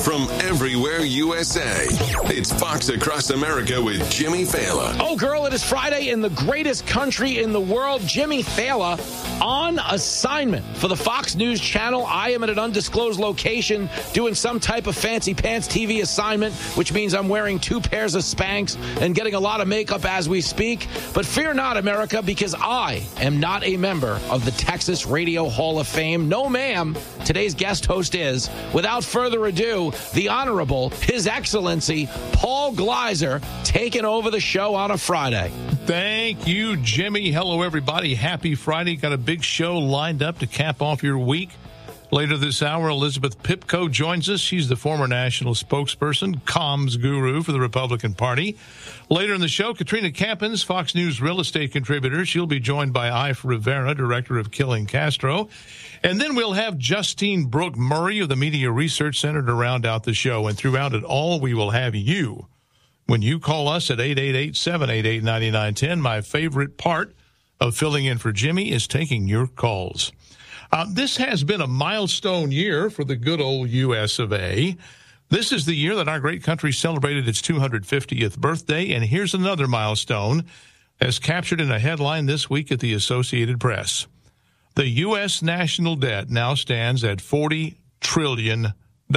from everywhere USA. It's Fox Across America with Jimmy Fallon. Oh, girl, it is Friday in the greatest country in the world. Jimmy Fallon on assignment for the Fox News Channel. I am at an undisclosed location doing some type of fancy pants TV assignment, which means I'm wearing 2 pairs of Spanx and getting a lot of makeup as we speak. But fear not, America, because I am not a member of the Texas Radio Hall of Fame. No, ma'am. Today's guest host is, without further ado, the Honorable, His Excellency, Paul Gleiser, taking over the show on a Friday. Thank you, Jimmy. Hello, everybody. Happy Friday. Got a big show lined up to cap off your week. Later this hour, Elizabeth Pipko joins us. She's the former national spokesperson, comms guru for the Republican Party. Later in the show, Katrina Campins, Fox News real estate contributor. She'll be joined by Ife Rivera, director of Killing Castro. And then we'll have Justine Brooke Murray of the Media Research Center to round out the show. And throughout it all, we will have you. When you call us at 888-788-9910, my favorite part of filling in for Jimmy is taking your calls. This has been a milestone year for the good old U.S. of A. This is the year that our great country celebrated its 250th birthday, and here's another milestone as captured in a headline this week at the Associated Press. The U.S. national debt now stands at $40 trillion.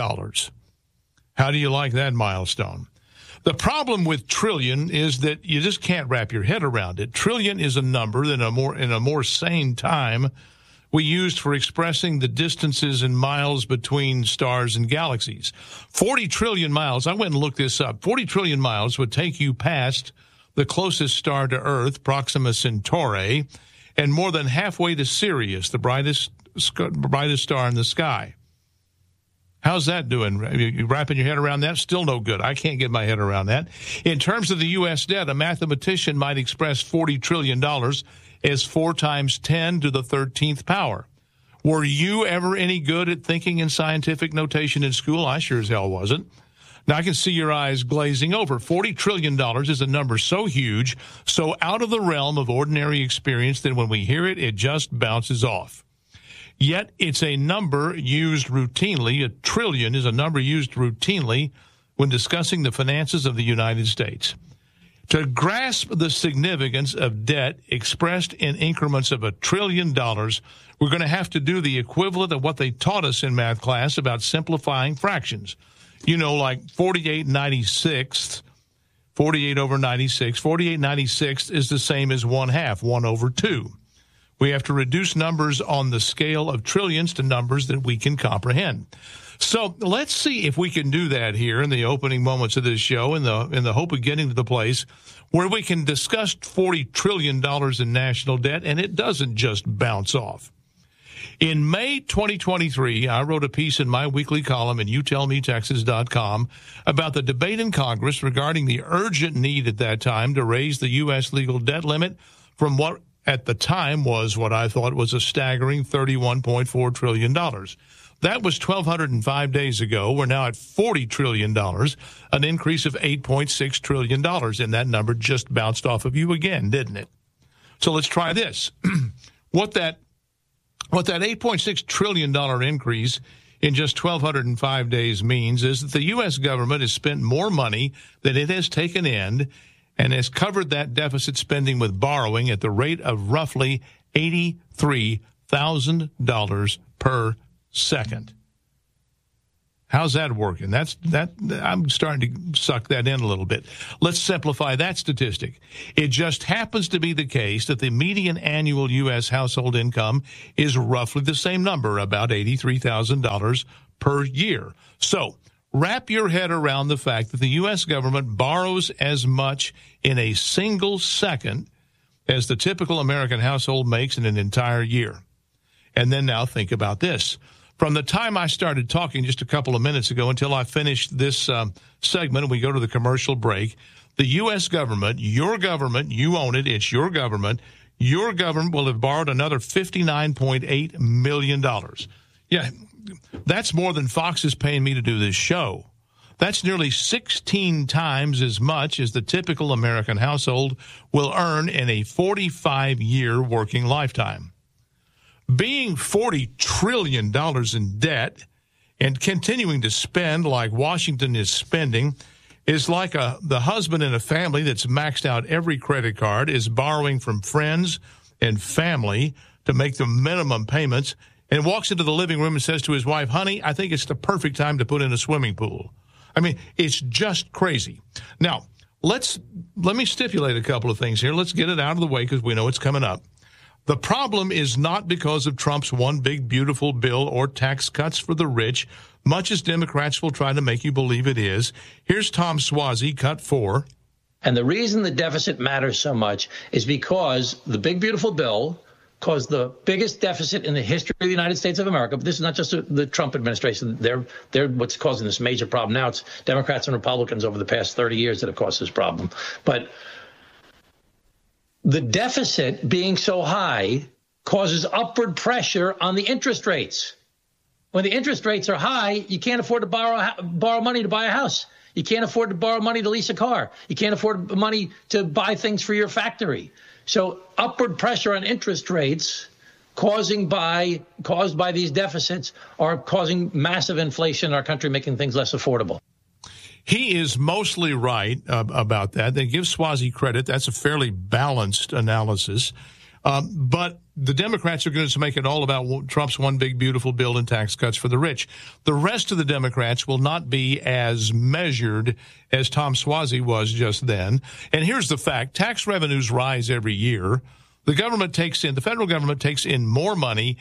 How do you like that milestone? The problem with trillion is that you just can't wrap your head around it. Trillion is a number that in a more sane time we used for expressing the distances in miles between stars and galaxies. 40 trillion miles, I went and looked this up. 40 trillion miles would take you past the closest star to Earth, Proxima Centauri, and more than halfway to Sirius, the brightest star in the sky. How's that doing? You wrapping your head around that? Still no good. I can't get my head around that. In terms of the U.S. debt, a mathematician might express $40 trillion as 4 times 10 to the 13th power. Were you ever any good at thinking in scientific notation in school? I sure as hell wasn't. Now, I can see your eyes glazing over. $40 trillion is a number so huge, so out of the realm of ordinary experience that when we hear it, it just bounces off. Yet it's a number used routinely. A trillion is a number used routinely when discussing the finances of the United States. To grasp the significance of debt expressed in increments of $1 trillion, we're going to have to do the equivalent of what they taught us in math class about simplifying fractions. You know, like 48/96, 48 over 96. 48/96 is the same as 1/2, 1 over 2. We have to reduce numbers on the scale of trillions to numbers that we can comprehend. So let's see if we can do that here in the opening moments of this show in the hope of getting to the place where we can discuss $40 trillion in national debt, and it doesn't just bounce off. In May 2023, I wrote a piece in my weekly column at youtellmetexas.com about the debate in Congress regarding the urgent need at that time to raise the U.S. legal debt limit from what at the time was what I thought was a staggering $31.4 trillion. That was 1,205 days ago. We're now at $40 trillion, an increase of $8.6 trillion. And that number just bounced off of you again, didn't it? So let's try this. What that $8.6 trillion increase in just 1,205 days means is that the U.S. government has spent more money than it has taken in and has covered that deficit spending with borrowing at the rate of roughly $83,000 per second. How's that working? I'm starting to suck that in a little bit. Let's simplify that statistic. It just happens to be the case that the median annual U.S. household income is roughly the same number, about $83,000 per year. So wrap your head around the fact that the U.S. government borrows as much in a single second as the typical American household makes in an entire year. And then now think about this. From the time I started talking just a couple of minutes ago until I finished this segment and we go to the commercial break, the U.S. government, your government, you own it, it's your government will have borrowed another $59.8 million. Yeah, that's more than Fox is paying me to do this show. That's nearly 16 times as much as the typical American household will earn in a 45-year working lifetime. Being $40 trillion in debt And continuing to spend like Washington is spending is like the husband in a family that's maxed out every credit card, is borrowing from friends and family to make the minimum payments, and walks into the living room and says to his wife, honey, I think it's the perfect time to put in a swimming pool. I mean, it's just crazy. Now, let me stipulate a couple of things here. Let's get it out of the way because we know it's coming up. The problem is not because of Trump's one big beautiful bill or tax cuts for the rich, much as Democrats will try to make you believe it is. Here's Tom Suozzi, cut 4. And the reason the deficit matters so much is because the big beautiful bill caused the biggest deficit in the history of the United States of America. But this is not just the Trump administration. They're what's causing this major problem. Now it's Democrats and Republicans over the past 30 years that have caused this problem. But the deficit being so high causes upward pressure on the interest rates. When the interest rates are high, you can't afford to borrow money to buy a house. You can't afford to borrow money to lease a car. You can't afford money to buy things for your factory. So upward pressure on interest rates caused by these deficits are causing massive inflation in our country, making things less affordable. He is mostly right about that. They give Suozzi credit. That's a fairly balanced analysis. But the Democrats are going to make it all about Trump's one big beautiful bill and tax cuts for the rich. The rest of the Democrats will not be as measured as Tom Suozzi was just then. And here's the fact. Tax revenues rise every year. The federal government takes in more money.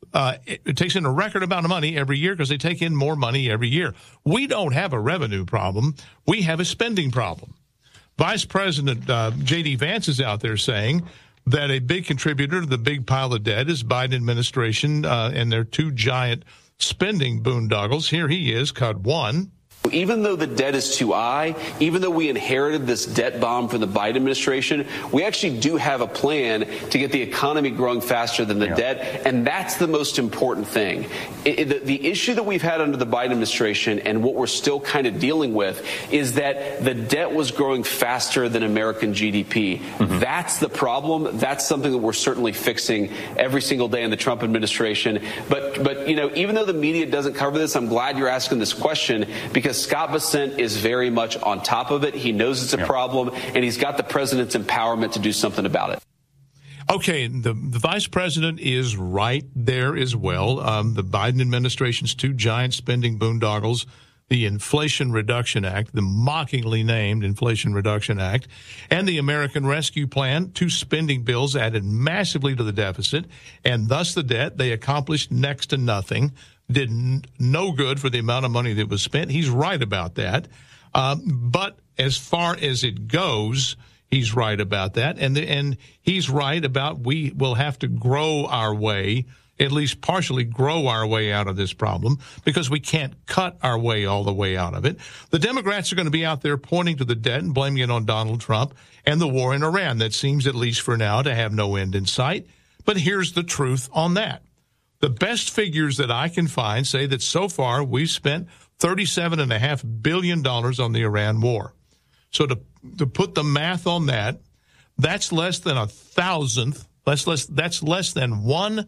It takes in a record amount of money every year because they take in more money every year. We don't have a revenue problem. We have a spending problem. Vice President J.D. Vance is out there saying that a big contributor to the big pile of debt is Biden administration and their two giant spending boondoggles. Here he is, cut 1. Even though the debt is too high, even though we inherited this debt bomb from the Biden administration, we actually do have a plan to get the economy growing faster than the debt, and that's the most important thing. The issue that we've had under the Biden administration and what we're still kind of dealing with is that the debt was growing faster than American GDP. Mm-hmm. That's the problem. That's something that we're certainly fixing every single day in the Trump administration. But you know, even though the media doesn't cover this, I'm glad you're asking this question because Scott Bessent is very much on top of it. He knows it's a problem, and he's got the president's empowerment to do something about it. Okay, the vice president is right there as well. The Biden administration's two giant spending boondoggles, the Inflation Reduction Act, the mockingly named Inflation Reduction Act, and the American Rescue Plan, two spending bills added massively to the deficit, and thus the debt. They accomplished next to nothing. Did no good for the amount of money that was spent. He's right about that. But as far as it goes, he's right about that. And he's right about we will have to grow our way, at least partially grow our way out of this problem because we can't cut our way all the way out of it. The Democrats are going to be out there pointing to the debt and blaming it on Donald Trump and the war in Iran. That seems, at least for now, to have no end in sight. But here's the truth on that. The best figures that I can find say that so far we've spent $37.5 billion on the Iran war. So to put the math on that, that's less than 1,000th. That's less than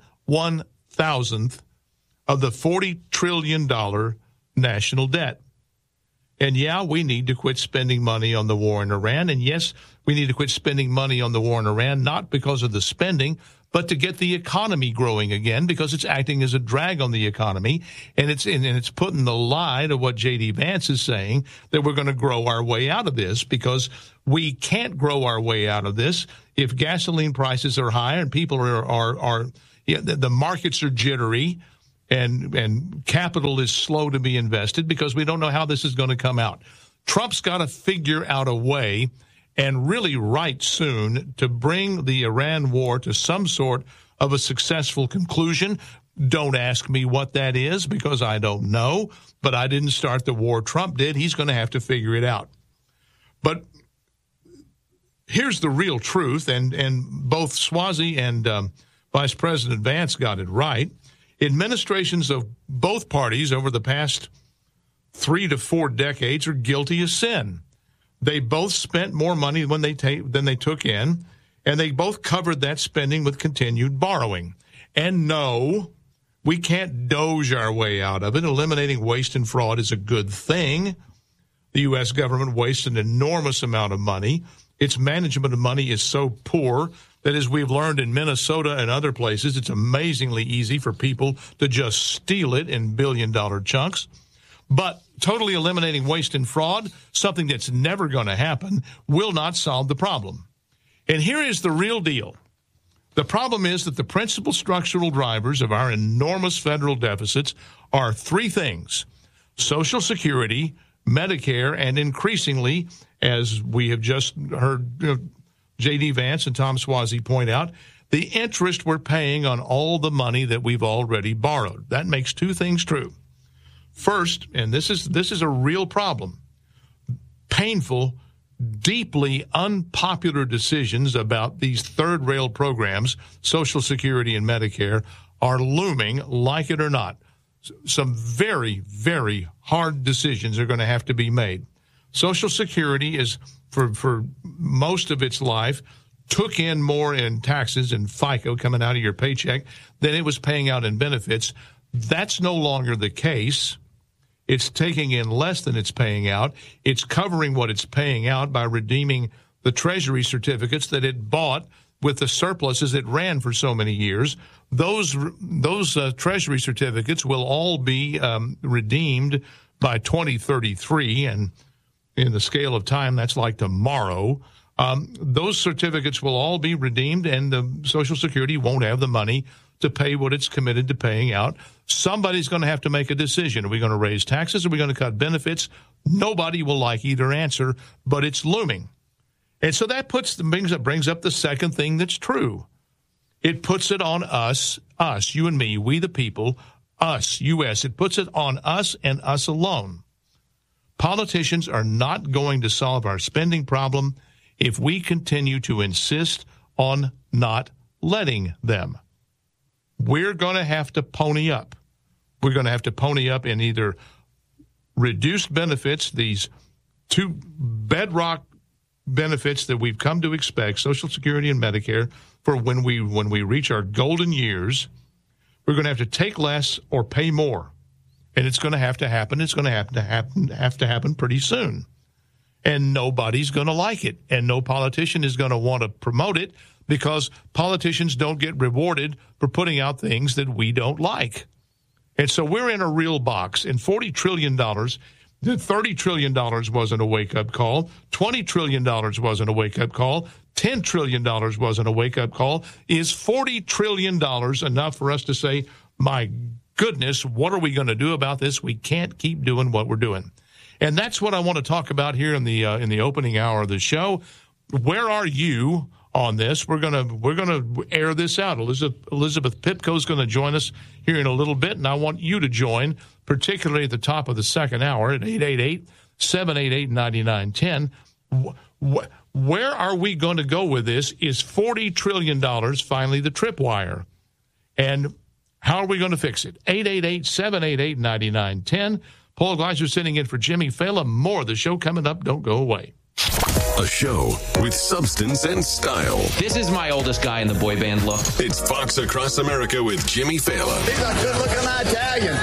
1/1,000th of the $40 trillion national debt. And yeah, we need to quit spending money on the war in Iran. And yes, we need to quit spending money on the war in Iran, not because of the spending, but to get the economy growing again, because it's acting as a drag on the economy, and it's putting the lie to what J.D. Vance is saying, that we're going to grow our way out of this, because we can't grow our way out of this if gasoline prices are high and people the markets are jittery and capital is slow to be invested because we don't know how this is going to come out. Trump's got to figure out a way, and really right soon, to bring the Iran war to some sort of a successful conclusion. Don't ask me what that is, because I don't know, but I didn't start the war. Trump did. He's going to have to figure it out. But here's the real truth, and both Suozzi and Vice President Vance got it right. Administrations of both parties over the past 3 to 4 decades are guilty of sin. They both spent more money than they took in, and they both covered that spending with continued borrowing. And no, We can't doge our way out of it. Eliminating waste and fraud is a good thing. The U.S. government wastes an enormous amount of money. Its management of money is so poor that, as we've learned in Minnesota and other places, it's amazingly easy for people to just steal it in billion-dollar chunks. But totally eliminating waste and fraud, something that's never going to happen, will not solve the problem. And here is the real deal. The problem is that the principal structural drivers of our enormous federal deficits are three things: Social Security, Medicare, and increasingly, as we have just heard J.D. Vance and Tom Suozzi point out, the interest we're paying on all the money that we've already borrowed. That makes two things true. First, and this is a real problem, painful, deeply unpopular decisions about these third rail programs, Social Security and Medicare, are looming, like it or not. Some very, very hard decisions are going to have to be made. Social Security is, for most of its life, took in more in taxes and FICA coming out of your paycheck than it was paying out in benefits. That's no longer the case. It's taking in less than it's paying out. It's covering what it's paying out by redeeming the Treasury certificates that it bought with the surpluses it ran for so many years. Those Treasury certificates will all be redeemed by 2033, and in the scale of time, that's like tomorrow. Those certificates will all be redeemed, and the Social Security won't have the money to pay what it's committed to paying out. Somebody's going to have to make a decision. Are we going to raise taxes? Are we going to cut benefits? Nobody will like either answer, but it's looming. And so that brings up the second thing that's true. It puts it on us, you and me, we the people, us, U.S. It puts it on us and us alone. Politicians are not going to solve our spending problem if we continue to insist on not letting them. We're going to have to pony up. We're going to have to pony up in either reduced benefits, these two bedrock benefits that we've come to expect, Social Security and Medicare, for when we reach our golden years. We're going to have to take less or pay more. And it's going to have to happen. It's going to have to happen pretty soon. And nobody's going to like it. And no politician is going to want to promote it, because politicians don't get rewarded for putting out things that we don't like. And so we're in a real box. And $40 trillion, $30 trillion wasn't a wake-up call. $20 trillion wasn't a wake-up call. $10 trillion wasn't a wake-up call. Is $40 trillion enough for us to say, my goodness, what are we going to do about this? We can't keep doing what we're doing. And that's what I want to talk about here in the opening hour of the show. Where are you on this? We're gonna air this out. Elizabeth Pipko is going to join us here in a little bit, and I want you to join, particularly at the top of the second hour at 888-788-9910. Where are we going to go with this? Is $40 trillion finally the tripwire? And how are we going to fix it? 888-788-9910. Paul Gleiser sitting in for Jimmy Fallon. More of the show coming up. Don't go away. A show with substance and style. This is my oldest guy in the boy band look. It's Fox Across America with Jimmy Fallon. He's a good-looking Italian.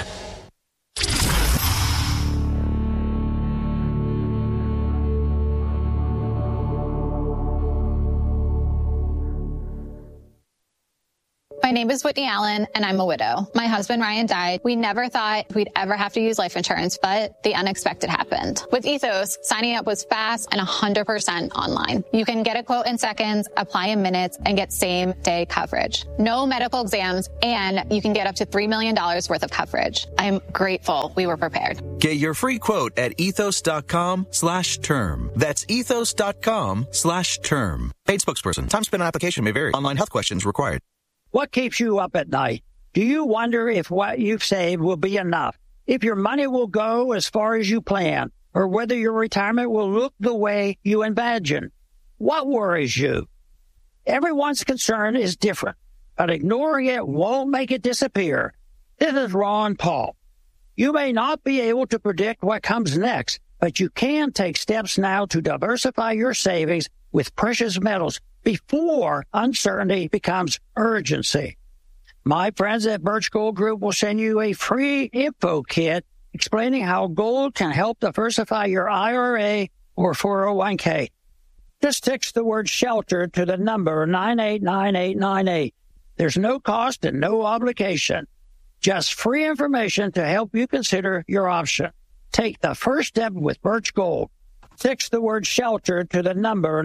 My name is Whitney Allen, and I'm a widow. My husband, Ryan, died. We never thought we'd ever have to use life insurance, but the unexpected happened. With Ethos, signing up was fast and 100% online. You can get a quote in seconds, apply in minutes, and get same-day coverage. No medical exams, and you can get up to $3 million worth of coverage. I'm grateful we were prepared. Get your free quote at ethos.com/term. That's ethos.com/term. Paid spokesperson. Time spent on application may vary. Online health questions required. What keeps you up at night? Do you wonder if what you've saved will be enough? If your money will go as far as you plan? Or whether your retirement will look the way you imagine? What worries you? Everyone's concern is different, but ignoring it won't make it disappear. This is Ron Paul. You may not be able to predict what comes next, but you can take steps now to diversify your savings with precious metals before uncertainty becomes urgency. My friends at Birch Gold Group will send you a free info kit explaining how gold can help diversify your IRA or 401k. Just text the word SHELTER to the number 989898. There's no cost and no obligation. Just free information to help you consider your option. Take the first step with Birch Gold. Text the word SHELTER to the number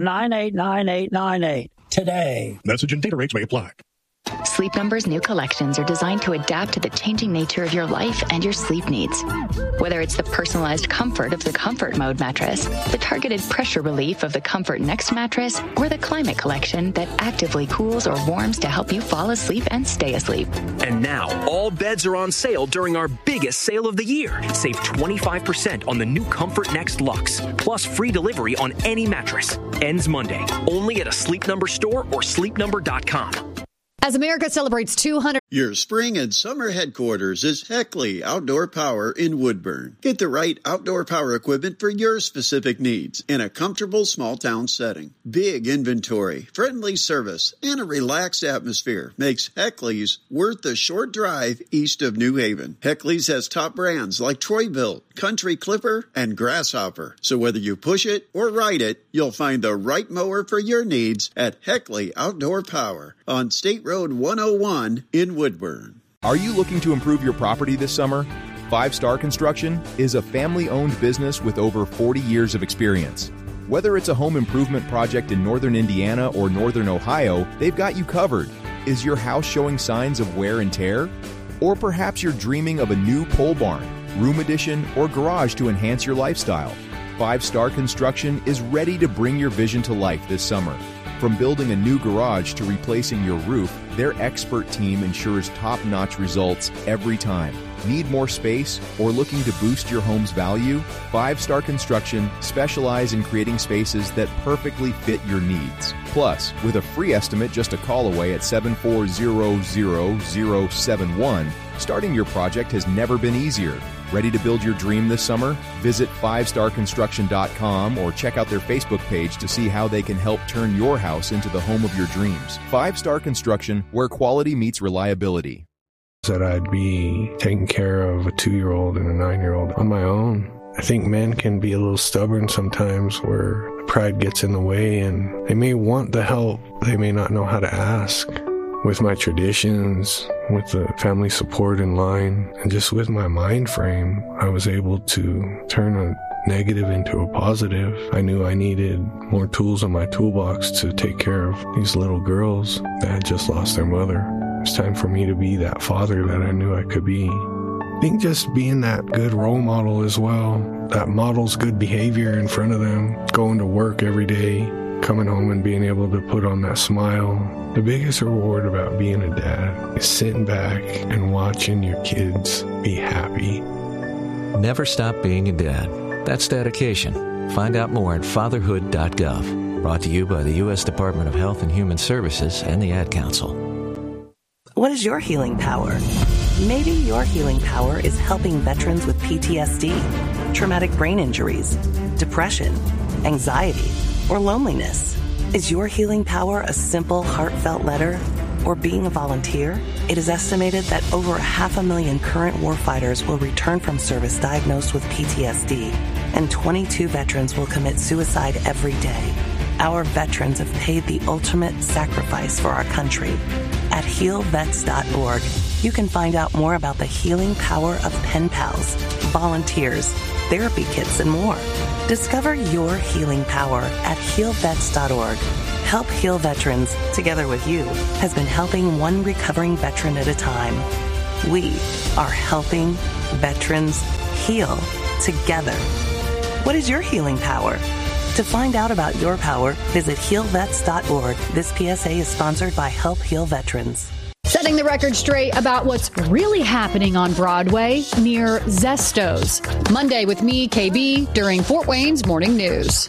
989898 today. Message and data rates may apply. Sleep Number's new collections are designed to adapt to the changing nature of your life and your sleep needs. Whether it's the personalized comfort of the Comfort Mode mattress, the targeted pressure relief of the Comfort Next mattress, or the Climate Collection that actively cools or warms to help you fall asleep and stay asleep. And now, all beds are on sale during our biggest sale of the year. Save 25% on the new Comfort Next Luxe, plus free delivery on any mattress. Ends Monday, only at a Sleep Number store or sleepnumber.com. As America celebrates 200... Your spring and summer headquarters is Heckley Outdoor Power in Woodburn. Get the right outdoor power equipment for your specific needs in a comfortable small town setting. Big inventory, friendly service, and a relaxed atmosphere makes Heckley's worth the short drive east of New Haven. Heckley's has top brands like Troy-Bilt, Country Clipper, and Grasshopper. So whether you push it or ride it, you'll find the right mower for your needs at Heckley Outdoor Power on State Road 101 in Woodburn. Are you looking to improve your property this summer? 5 Star Construction is a family-owned business with over 40 years of experience. Whether it's a home improvement project in northern Indiana or northern Ohio, they've got you covered. Is your house showing signs of wear and tear? Or perhaps you're dreaming of a new pole barn, room addition, or garage to enhance your lifestyle. 5 Star Construction is ready to bring your vision to life this summer. From building a new garage to replacing your roof, their expert team ensures top-notch results every time. Need more space or looking to boost your home's value? 5 Star Construction specialize in creating spaces that perfectly fit your needs. Plus, with a free estimate just a call away at 7400071, starting your project has never been easier. Ready to build your dream this summer? Visit 5starconstruction.com or check out their Facebook page to see how they can help turn your house into the home of your dreams. 5 Star Construction, where quality meets reliability. That I'd be taking care of a 2-year-old and a 9-year-old on my own. I think men can be a little stubborn sometimes where pride gets in the way and they may want the help, they may not know how to ask. With my traditions, with the family support in line, and just with my mind frame, I was able to turn a negative into a positive. I knew I needed more tools in my toolbox to take care of these little girls that had just lost their mother. It's time for me to be that father that I knew I could be. I think just being that good role model as well, that models good behavior in front of them, going to work every day, coming home and being able to put on that smile. The biggest reward about being a dad is sitting back and watching your kids be happy. Never stop being a dad. That's dedication. Find out more at fatherhood.gov. Brought to you by the U.S. Department of Health and Human Services and the Ad Council. What is your healing power? Maybe your healing power is helping veterans with PTSD, traumatic brain injuries, depression, anxiety, or loneliness. Is your healing power a simple, heartfelt letter or being a volunteer? It is estimated that over 500,000 current warfighters will return from service diagnosed with PTSD, and 22 veterans will commit suicide every day. Our veterans have paid the ultimate sacrifice for our country. At healvets.org, you can find out more about the healing power of pen pals, volunteers, therapy kits, and more. Discover your healing power at healvets.org. Help Heal Veterans, together with you, has been helping one recovering veteran at a time. We are helping veterans heal together. What is your healing power? To find out about your power, visit healvets.org. This PSA is sponsored by Help Heal Veterans. Setting the record straight about what's really happening on Broadway near Zesto's. Monday with me, KB, during Fort Wayne's Morning News.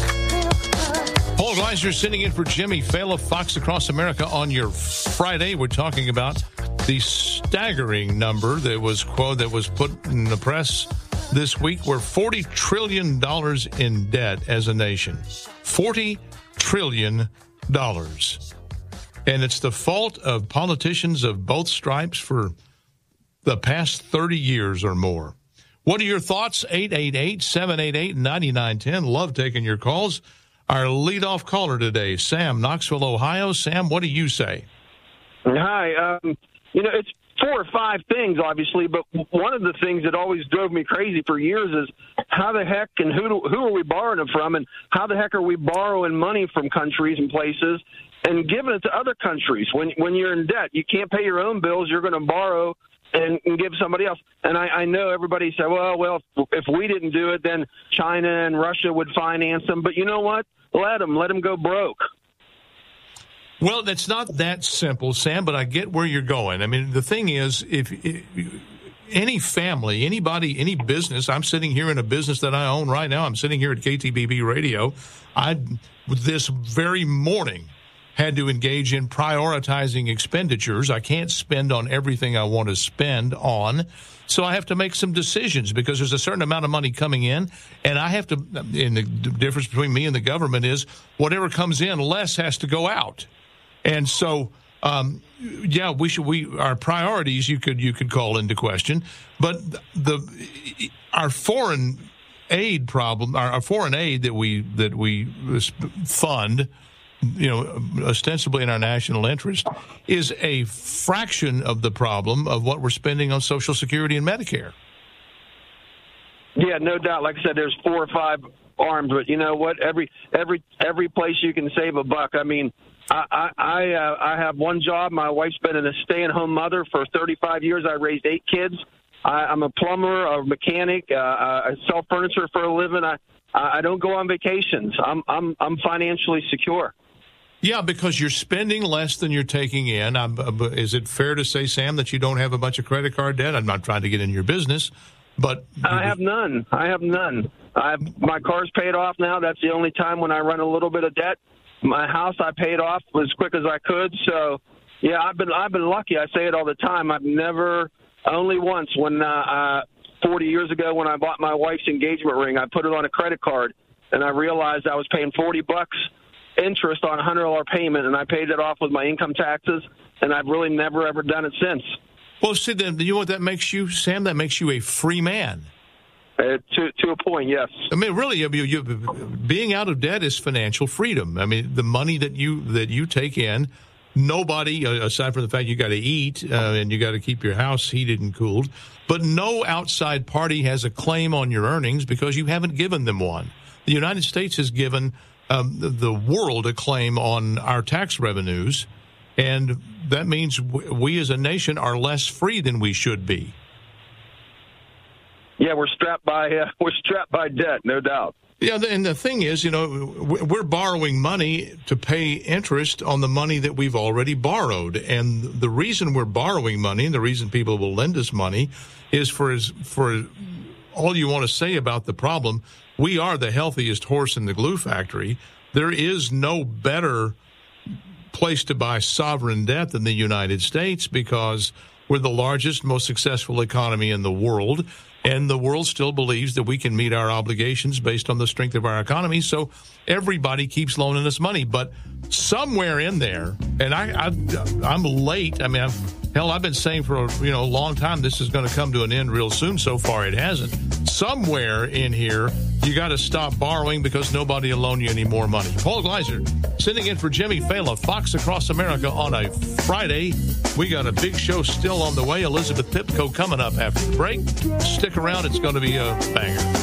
Paul Gleiser sitting in for Jimmy Fallon, Fox Across America on your Friday. We're talking about the staggering number that was put in the press this week. We're $40 trillion in debt as a nation. $40 trillion. And it's the fault of politicians of both stripes for the past 30 years or more. What are your thoughts? 888-788-9910. Love taking your calls. Our leadoff caller today, Sam, Knoxville, Ohio. Sam, what do you say? Hi. It's 4 or 5 things, obviously, but one of the things that always drove me crazy for years is how the heck and who are we borrowing it from, and how the heck are we borrowing money from countries and places and giving it to other countries? When you're in debt, you can't pay your own bills, you're going to borrow and give somebody else. And I know everybody said, well, if we didn't do it, then China and Russia would finance them. But you know what? Let them go broke. Well, it's not that simple, Sam, but I get where you're going. I mean, the thing is, if any family, anybody, any business, I'm sitting here in a business that I own right now. I'm sitting here at KTBB Radio. This very morning, had to engage in prioritizing expenditures. I can't spend on everything I want to spend on, so I have to make some decisions because there's a certain amount of money coming in, and I have to, and the difference between me and the government is whatever comes in, less has to go out. And so, our priorities you could call into question, but our foreign aid problem, our foreign aid that we fund, ostensibly in our national interest, is a fraction of the problem of what we're spending on Social Security and Medicare. Yeah, no doubt. Like I said, there's 4 or 5 arms, but you know what? Every place you can save a buck. I mean, I have one job. My wife's been a stay-at-home mother for 35 years. I raised 8 kids. I'm a plumber, a mechanic. I sell furniture for a living. I don't go on vacations. I'm financially secure. Yeah, because you're spending less than you're taking in. Is it fair to say, Sam, that you don't have a bunch of credit card debt? I'm not trying to get into your business, but I have none. My car's paid off now. That's the only time when I run a little bit of debt. My house I paid off as quick as I could. So, yeah, I've been lucky. I say it all the time. I've never, only once when 40 years ago when I bought my wife's engagement ring, I put it on a credit card, and I realized I was paying $40 interest on a $100 payment, and I paid it off with my income taxes, and I've really never, ever done it since. Well, see, then you know what that makes you, Sam? That makes you a free man. To a point, yes. I mean, really, being out of debt is financial freedom. I mean, the money that you take in, nobody, aside from the fact you got to eat and you got to keep your house heated and cooled, but no outside party has a claim on your earnings because you haven't given them one. The United States has given the world a claim on our tax revenues, and that means we as a nation are less free than we should be. Yeah, we're strapped by debt, no doubt. Yeah, and the thing is, we're borrowing money to pay interest on the money that we've already borrowed, and the reason we're borrowing money and the reason people will lend us money is for all you want to say about the problem. We are the healthiest horse in the glue factory. There is no better place to buy sovereign debt than the United States because we're the largest, most successful economy in the world, and the world still believes that we can meet our obligations based on the strength of our economy, so everybody keeps loaning us money. But somewhere in there, and I'm late. I mean, I've been saying for a long time this is going to come to an end real soon. So far, it hasn't. Somewhere in here, you got to stop borrowing because nobody will loan you any more money. Paul Gleiser sitting in for Jimmy Fallon, Fox Across America on a Friday. We got a big show still on the way. Elizabeth Pipko coming up after the break. Stick around. It's going to be a banger.